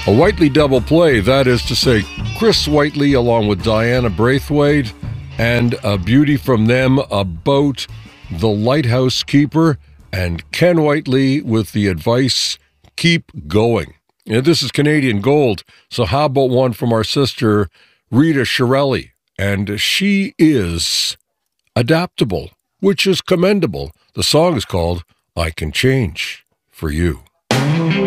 A Whiteley double play, that is to say, Chris Whiteley along with Diana Braithwaite, and a beauty from them about The Lighthouse Keeper, and Ken Whiteley with the advice, keep going. And this is Canadian Gold, so how about one from our sister Rita Shirelli? And she is adaptable, which is commendable. The song is called I Can Change for You.